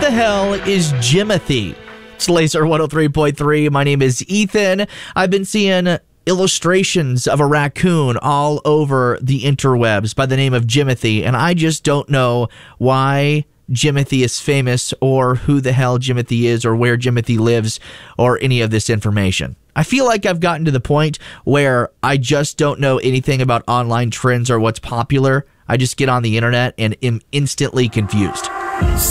the hell is Jimothy? It's Laser 103.3. My name is Ethan. I've been seeing illustrations of a raccoon all over the interwebs by the name of Jimothy, and I just don't know why Jimothy is famous or who the hell Jimothy is or where Jimothy lives or any of this information. I feel like I've gotten to the point where I just don't know anything about online trends or what's popular. I just get on the internet and am instantly confused.